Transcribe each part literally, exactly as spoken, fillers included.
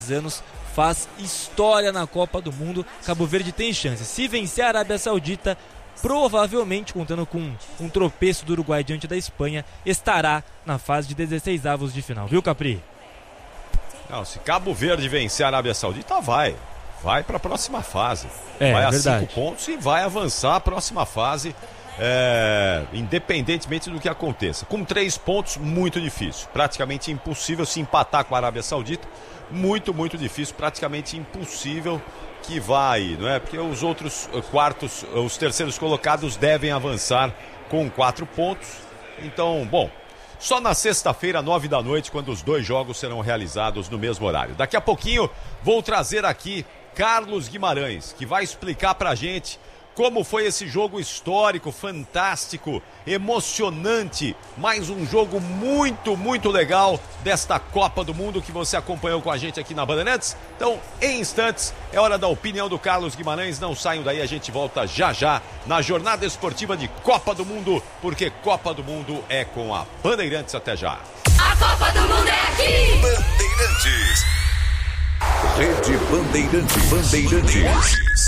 anos, faz história na Copa do Mundo. Cabo Verde tem chance. Se vencer a Arábia Saudita, provavelmente, contando com um tropeço do Uruguai diante da Espanha, estará na fase de dezesseis avos de final, viu, Capri? Não, se Cabo Verde vencer a Arábia Saudita, vai. Vai para a próxima fase. É, vai a verdade. cinco pontos e vai avançar a próxima fase, é, independentemente do que aconteça. Com três pontos, muito difícil. Praticamente impossível se empatar com a Arábia Saudita. Muito, muito difícil. Praticamente impossível que vai, não é? Porque os outros quartos, os terceiros colocados devem avançar com quatro pontos. Então, bom, só na sexta-feira, nove da noite, quando os dois jogos serão realizados no mesmo horário. Daqui a pouquinho vou trazer aqui Carlos Guimarães, que vai explicar pra gente como foi esse jogo histórico, fantástico, emocionante. Mais um jogo muito, muito legal desta Copa do Mundo que você acompanhou com a gente aqui na Bandeirantes. Então, em instantes, é hora da opinião do Carlos Guimarães. Não saiam daí, a gente volta já já na jornada esportiva de Copa do Mundo, porque Copa do Mundo é com a Bandeirantes. Até já. A Copa do Mundo é aqui! Bandeirantes. Rede Bandeirantes. Bandeirantes.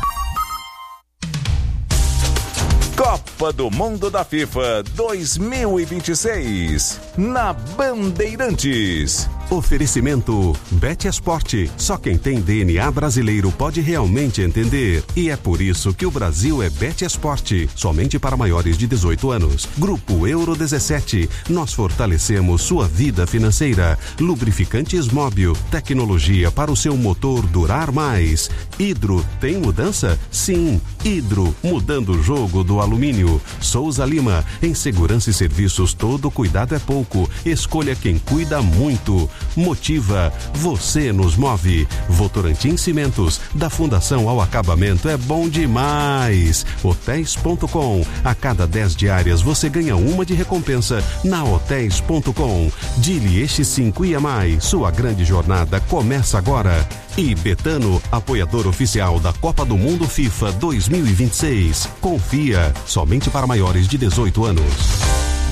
Copa do Mundo da FIFA dois mil e vinte e seis, na Bandeirantes. Oferecimento Betesport. Só quem tem D N A brasileiro pode realmente entender. E é por isso que o Brasil é Betesport. Somente para maiores de dezoito anos. Grupo Euro dezessete. Nós fortalecemos sua vida financeira. Lubrificantes Móbil. Tecnologia para o seu motor durar mais. Hidro. Tem mudança? Sim. Hidro. Mudando o jogo do alumínio. Souza Lima. Em segurança e serviços, todo cuidado é pouco. Escolha quem cuida muito. Motiva, você nos move. Votorantim Cimentos, da fundação ao acabamento é bom demais. Hotéis ponto com, a cada dez diárias você ganha uma de recompensa na Hotéis ponto com. Dili Este cinco I A Mais, sua grande jornada começa agora. E Betano, apoiador oficial da Copa do Mundo FIFA dois mil e vinte e seis. Confia, somente para maiores de dezoito anos.